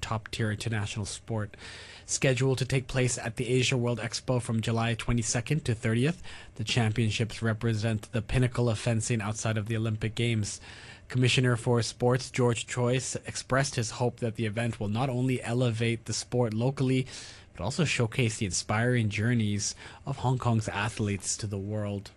top-tier international sport. Scheduled to take place at the Asia World Expo from July 22nd to 30th, the championships represent the pinnacle of fencing outside of the Olympic Games. Commissioner for Sports George Choi expressed his hope that the event will not only elevate the sport locally, but also showcase the inspiring journeys of Hong Kong's athletes to the world.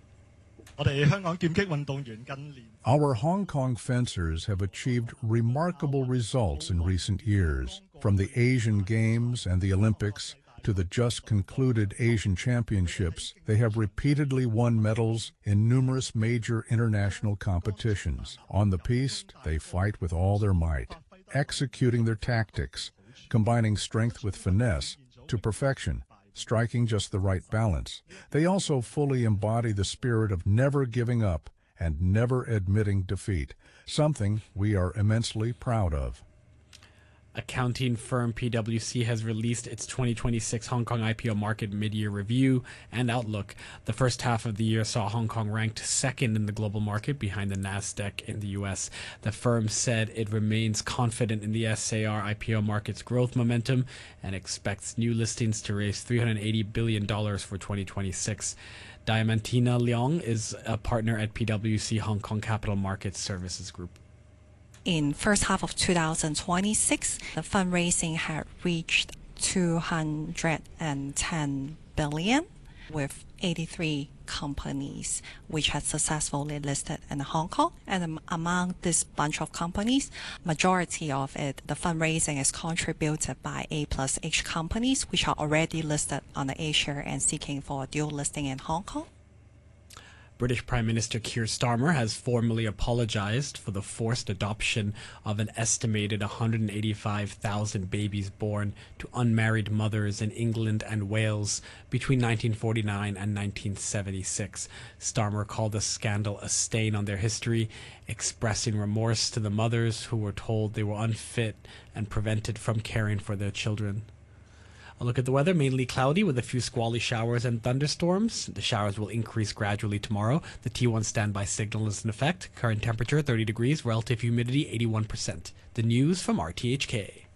Our Hong Kong fencers have achieved remarkable results in recent years, from the Asian Games and the Olympics to the just concluded Asian Championships. They have repeatedly won medals in numerous major international competitions. On the piste, they fight with all their might, executing their tactics, combining strength with finesse to perfection, striking just the right balance. They also fully embody the spirit of never giving up and never admitting defeat, something we are immensely proud of. Accounting firm PwC has released its 2026 Hong Kong IPO market mid-year review and outlook. The first half of the year saw Hong Kong ranked second in the global market behind the Nasdaq in the US. The firm said it remains confident in the SAR IPO market's growth momentum and expects new listings to raise $380 billion for 2026. Diamantina Leong is a partner at PwC Hong Kong Capital Markets Services Group. In first half of 2026, the fundraising had reached 210 billion, with 83 companies which had successfully listed in Hong Kong. And among this bunch of companies, majority of it, the fundraising is contributed by A+H companies which are already listed on the A-share and seeking for a dual listing in Hong Kong. British Prime Minister Keir Starmer has formally apologized for the forced adoption of an estimated 185,000 babies born to unmarried mothers in England and Wales between 1949 and 1976. Starmer called the scandal a stain on their history, expressing remorse to the mothers who were told they were unfit and prevented from caring for their children. A look at the weather, mainly cloudy with a few squally showers and thunderstorms. The showers will increase gradually tomorrow. The T1 standby signal is in effect. Current temperature 30 degrees, relative humidity 81%. The news from RTHK.